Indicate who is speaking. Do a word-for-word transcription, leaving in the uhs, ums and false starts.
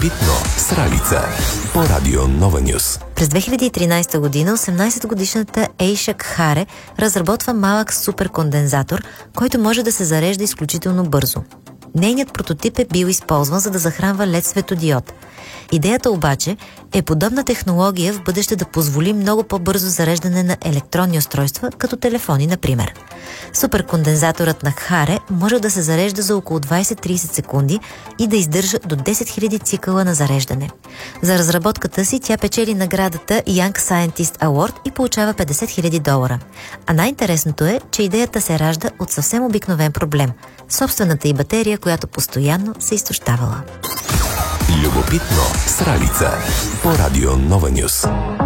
Speaker 1: Любопитно с Ралица по Радио Нова Нюс.
Speaker 2: През две хиляди и тринадесета година осемнадесетгодишната Ейша Кхаре разработва малък суперкондензатор, който може да се зарежда изключително бързо. Нейният прототип е бил използван, за да захранва ел и ди светодиод. Идеята обаче е подобна технология в бъдеще да позволи много по-бързо зареждане на електронни устройства, като телефони, например. Суперкондензаторът на Кхаре може да се зарежда за около двадесет до тридесет секунди и да издържа до десет хиляди цикъла на зареждане. За разработката си тя печели наградата Young Scientist Award и получава петдесет хиляди долара. А най-интересното е, че идеята се ражда от съвсем обикновен проблем – собствената й батерия, която постоянно се изтощавала.
Speaker 1: Любопитно с Ралица по Радио Нова Нюс.